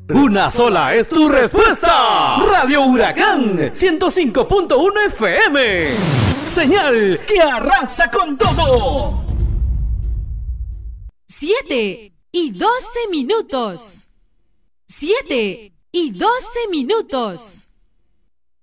Una sola es tu respuesta. Radio Huracán 105.1 FM. Señal que arrasa con todo. 7:12. 7:12.